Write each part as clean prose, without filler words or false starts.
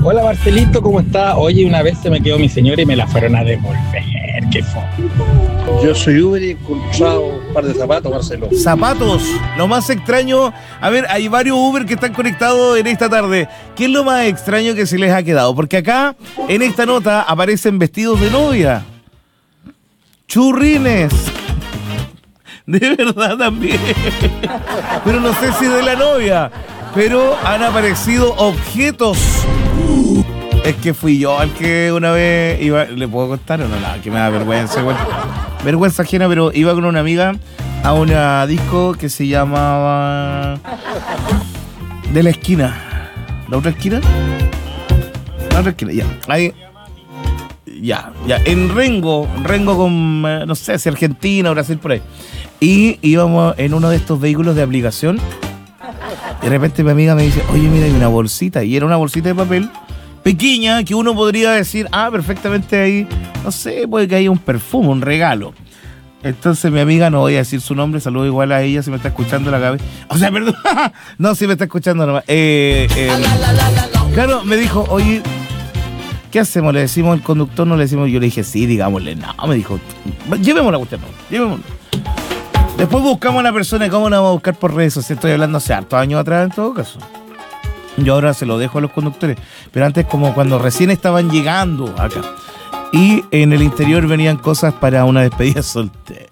Hola Marcelito, ¿cómo está? Oye, una vez se me quedó mi señora y me la fueron a devolver. ¿Qué fue? Yo soy Uber y he encontrado un par de zapatos, Marcelo. Zapatos, lo más extraño. A ver, hay varios Uber que están conectados en esta tarde. ¿Qué es lo más extraño que se les ha quedado? Porque acá, en esta nota, aparecen vestidos de novia. Churrines. De verdad también. Pero no sé si de la novia. Pero han aparecido objetos. Es que fui yo al que una vez iba. ¿Le puedo contar o no? Nada, que me da vergüenza. Igual. Vergüenza ajena, pero iba con una amiga a una disco que se llamaba De la Esquina. ¿La otra esquina? La otra esquina, ya. Ahí. Ya. En Rengo con, no sé, si Argentina o Brasil, por ahí. Y íbamos en uno de estos vehículos de aplicación. De repente mi amiga me dice, oye, mira, hay una bolsita. Y era una bolsita de papel pequeña que uno podría decir, perfectamente ahí, no sé, puede que haya un perfume, un regalo. Entonces mi amiga, no voy a decir su nombre, saludo igual a ella si me está escuchando la cabeza. O sea, perdón, no, si me está escuchando nomás. Claro, me dijo, oye, ¿qué hacemos? ¿Le decimos al conductor? No le decimos. Yo le dije, sí, digámosle. No, me dijo, llevémosla la cuestión, no, llevémosla. Después buscamos a una persona. ¿Cómo la vamos a buscar por redes sociales? Estoy hablando hace hartos años atrás en todo caso. Yo ahora se lo dejo a los conductores. Pero antes, como cuando recién estaban llegando acá. Y en el interior venían cosas para una despedida soltera.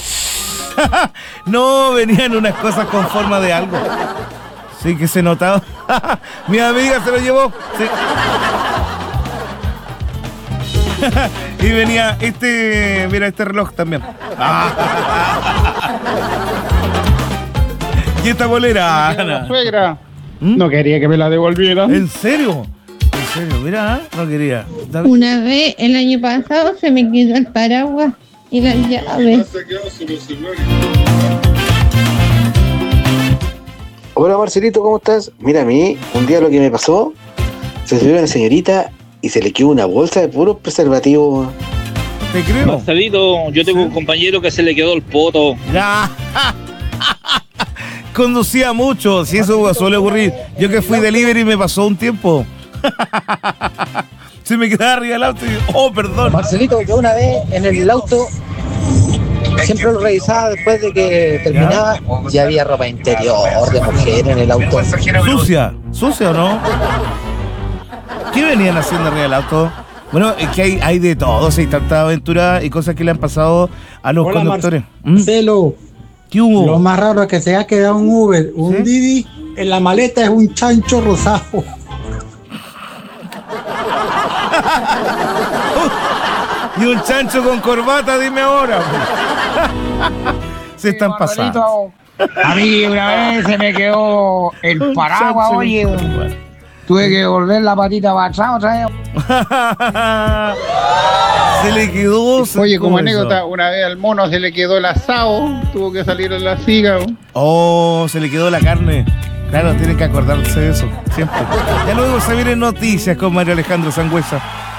No, venían unas cosas con forma de algo. Sí, que se notaba. Mi amiga se lo llevó. Sí. Y venía mira, este reloj también. Y esta bolera. La suegra no quería que me la devolviera. ¿En serio? En serio, mira, no quería. Una vez, el año pasado, se me quedó el paraguas y las llaves. Hola Marcelito, ¿cómo estás? Mira, a mí, un día lo que me pasó, se subió una señorita y se le quedó una bolsa de puros preservativos. Te creo. Marcelito, yo tengo un compañero que se le quedó el poto. Ya. Conducía mucho, si eso suele ocurrir. Yo que fui delivery me pasó un tiempo. Se me quedaba arriba del auto y perdón. Marcelito, yo una vez en el auto siempre lo revisaba después de que terminaba. Ya había ropa interior de mujer en el auto. ¿Sucia o no? ¿Qué venían haciendo arriba del auto? Bueno, es que hay de todo, hay tanta aventura y cosas que le han pasado a los conductores. Marcelo, ¿qué hubo? Lo más raro es que se ha quedado un Uber, un Didi, en la maleta es un chancho rosado. Y un chancho con corbata, dime ahora. Se están pasando. A mí una vez se me quedó el paraguas, oye. Tuve que volver la patita para atrás otra vez. Se le quedó. Oye, como anécdota, una vez al mono se le quedó el asado, tuvo que salir en la siga. Se le quedó la carne. Claro, tienen que acordarse de eso, siempre. Ya luego se vienen noticias con Mario Alejandro Sangüesa.